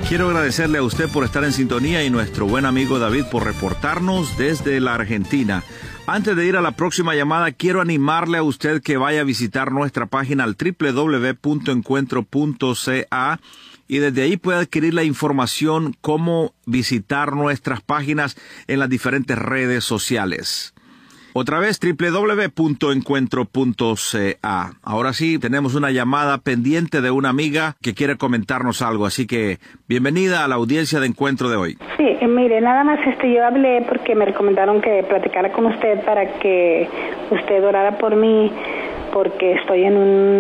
Quiero agradecerle a usted por estar en sintonía y nuestro buen amigo David por reportarnos desde la Argentina. Antes de ir a la próxima llamada, quiero animarle a usted que vaya a visitar nuestra página al www.encuentro.ca y desde ahí puede adquirir la información cómo visitar nuestras páginas en las diferentes redes sociales. Otra vez, www.encuentro.ca. Ahora sí, tenemos una llamada pendiente de una amiga que quiere comentarnos algo, así que bienvenida a la audiencia de Encuentro de hoy. Sí, mire, nada más yo hablé porque me recomendaron que platicara con usted para que usted orara por mí, porque estoy en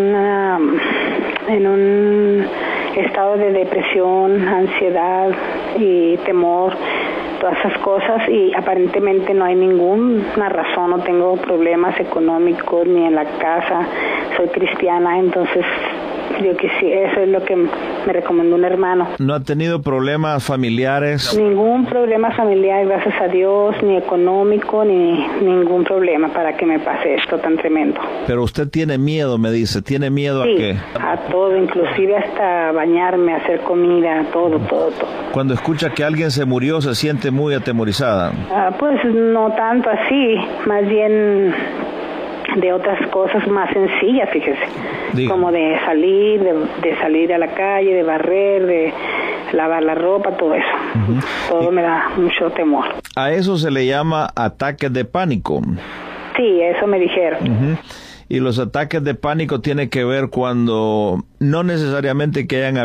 un estado de depresión, ansiedad y temor, todas esas cosas, y aparentemente no hay ninguna razón, no tengo problemas económicos ni en la casa, soy cristiana, entonces yo que sí, eso es lo que me recomendó un hermano. ¿No ha tenido problemas familiares? Ningún problema familiar, gracias a Dios, ni económico, ni ningún problema para que me pase esto tan tremendo. Pero usted tiene miedo, me dice. ¿Tiene miedo sí, a qué? A todo, inclusive hasta bañarme, hacer comida, todo. Cuando escucha que alguien se murió, ¿se siente muy atemorizada? Pues no tanto así, más bien de otras cosas más sencillas, fíjese. Diga. Como de salir a la calle, de barrer, de lavar la ropa, todo eso. Uh-huh. Todo me da mucho temor. A eso se le llama ataques de pánico. Sí, eso me dijeron. Uh-huh. Y los ataques de pánico tienen que ver cuando no necesariamente que hayan